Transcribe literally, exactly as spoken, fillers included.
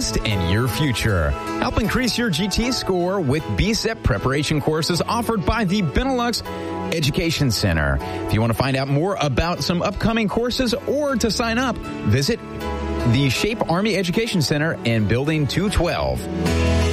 invest in your future. Help increase your G T score with B S E P preparation courses offered by the Benelux Education Center. If you want to find out more about some upcoming courses or to sign up, visit the Shape Army Education Center in Building two twelve.